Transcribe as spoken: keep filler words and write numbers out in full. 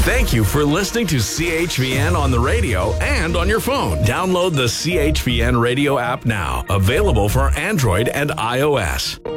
Thank you for listening to C H V N on the radio and on your phone. Download the C H V N radio app now. Available for Android and iOS.